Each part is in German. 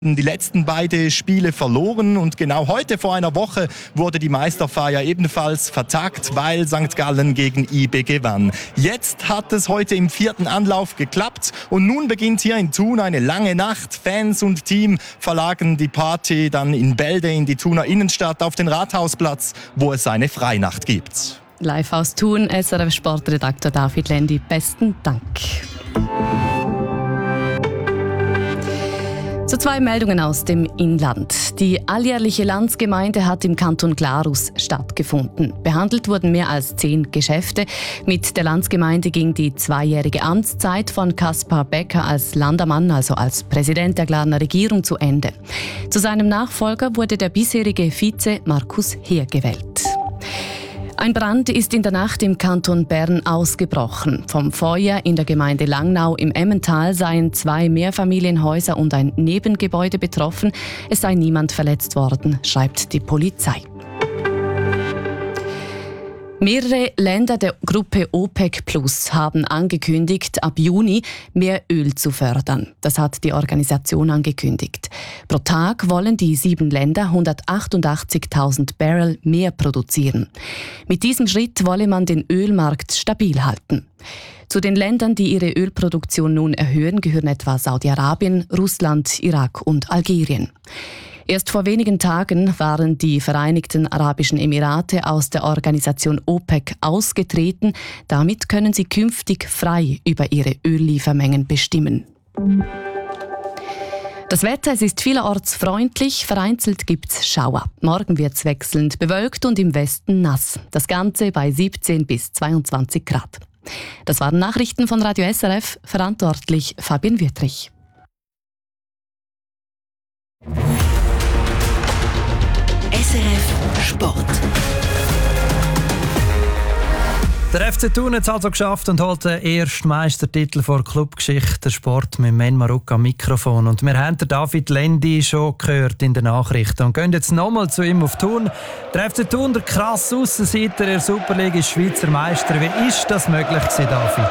Die letzten beiden Spiele verloren und genau heute vor einer Woche wurde die Meisterfeier ebenfalls vertagt, weil St. Gallen gegen IB gewann. Jetzt hat es heute im 4. Anlauf geklappt und nun beginnt hier in Thun eine lange Nacht. Fans und Team verlagern die Party dann in Bälde in die Thuner Innenstadt auf den Rathausplatz, wo es eine Freinacht gibt. Live aus Thun, SRF-Sportredakteur David Lendi, besten Dank. So 2 Meldungen aus dem Inland. Die alljährliche Landsgemeinde hat im Kanton Glarus stattgefunden. Behandelt wurden mehr als 10 Geschäfte. Mit der Landsgemeinde ging die 2-jährige Amtszeit von Kaspar Becker als Landamann, also als Präsident der Glarner Regierung, zu Ende. Zu seinem Nachfolger wurde der bisherige Vize Markus Heer gewählt. Ein Brand ist in der Nacht im Kanton Bern ausgebrochen. Vom Feuer in der Gemeinde Langnau im Emmental seien 2 Mehrfamilienhäuser und ein Nebengebäude betroffen. Es sei niemand verletzt worden, schreibt die Polizei. Mehrere Länder der Gruppe OPEC Plus haben angekündigt, ab Juni mehr Öl zu fördern. Das hat die Organisation angekündigt. Pro Tag wollen die 7 Länder 188.000 Barrel mehr produzieren. Mit diesem Schritt wolle man den Ölmarkt stabil halten. Zu den Ländern, die ihre Ölproduktion nun erhöhen, gehören etwa Saudi-Arabien, Russland, Irak und Algerien. Erst vor wenigen Tagen waren die Vereinigten Arabischen Emirate aus der Organisation OPEC ausgetreten. Damit können sie künftig frei über ihre Ölliefermengen bestimmen. Das Wetter, es ist vielerorts freundlich, vereinzelt gibt es Schauer. Morgen wird es wechselnd bewölkt und im Westen nass. Das Ganze bei 17 bis 22 Grad. Das waren Nachrichten von Radio SRF, verantwortlich Fabian Wüttrich. SRF Sport. Der FC Thun hat es also geschafft und holt den ersten Meistertitel vor Clubgeschichte, der Sport mit Men Maruk am Mikrofon. Und wir haben den David Lendi schon gehört in den Nachrichten und gehen jetzt nochmal zu ihm auf Thun. Der FC Thun, der krasse Aussenseiter der Superliga, ist Schweizer Meister. Wie ist das möglich gewesen, David?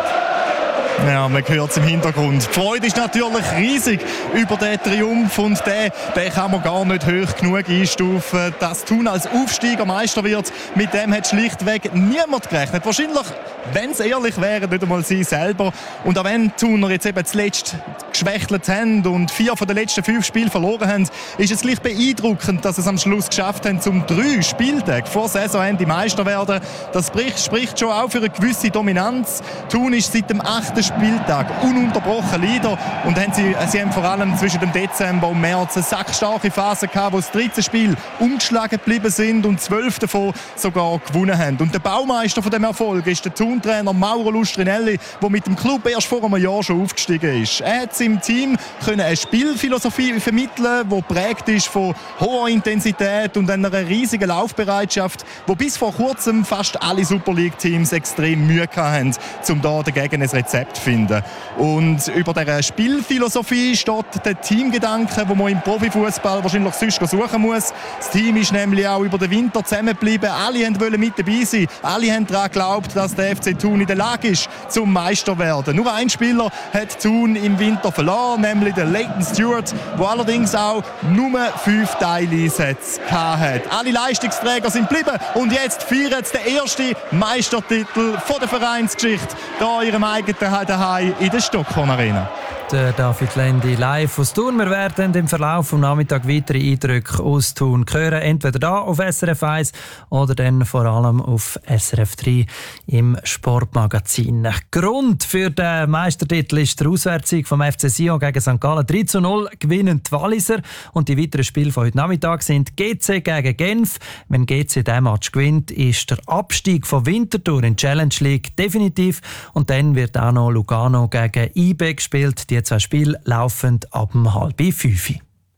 Ja, man hört es im Hintergrund. Die Freude ist natürlich riesig über den Triumph und den kann man gar nicht hoch genug einstufen. Dass Thun als Aufsteiger Meister wird, mit dem hat schlichtweg niemand gerechnet. Wahrscheinlich, wenn es ehrlich wäre, nicht einmal sie selber. Und auch wenn die Thuner jetzt eben zuletzt geschwächtelt haben und 4 von den letzten 5 Spielen verloren haben, ist es gleich beeindruckend, dass sie es am Schluss geschafft haben, zum 3 Spieltage vor Saisonende Meister werden. Das spricht schon auch für eine gewisse Dominanz. Thun ist seit dem 8. Spieltag ununterbrochen Leader und sie haben vor allem zwischen dem Dezember und März eine sackstarke Phase gehabt, wo das 13 Spiel umgeschlagen geblieben sind und 12 davon sogar gewonnen haben. Und der Baumeister von dem Erfolg ist der Thun-Trainer Mauro Lustrinelli, der mit dem Club erst vor einem Jahr schon aufgestiegen ist. Er hat seinem Team eine Spielphilosophie vermitteln, die geprägt ist von hoher Intensität und einer riesigen Laufbereitschaft, wo bis vor kurzem fast alle Super League-Teams extrem Mühe hatten, um da dagegen ein Rezept zu finden. Und über dieser Spielphilosophie steht der Teamgedanke, den man im Profifußball wahrscheinlich sonst suchen muss. Das Team ist nämlich auch über den Winter zusammengeblieben. Alle wollten mit dabei sein. Alle haben daran geglaubt, dass der FC Thun in der Lage ist, zum Meister zu werden. Nur ein Spieler hat Thun im Winter verloren, nämlich der Leighton Stewart, der allerdings auch nur 5 Teileinsätze hatte. Alle Leistungsträger sind geblieben und jetzt feiern sie den ersten Meistertitel von der Vereinsgeschichte hier in ihrem eigenen Zuhause in der Stockholm Arena. Der David Lendi live aus Thun. Wir werden im Verlauf des Nachmittags weitere Eindrücke aus Thun hören. Entweder hier auf SRF 1 oder dann vor allem auf SRF 3 im Sportmagazin. Grund für den Meistertitel ist der Auswärtssieg vom FC Sion gegen St. Gallen. 3:0 gewinnen die Walliser. Und die weiteren Spiele von heute Nachmittag sind GC gegen Genf. Wenn GC diesen Match gewinnt, ist der Abstieg von Winterthur in die Challenge League definitiv. Und dann wird auch noch Lugano gegen IB gespielt. Die 2 Spiele laufen ab 4:30.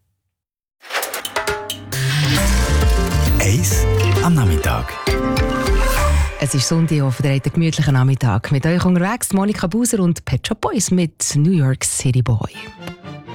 Eis am Nachmittag. Es ist Sonntag, auf einen gemütlichen Nachmittag. Mit euch unterwegs Monika Buser und Pet Shop Boys mit New York City Boy.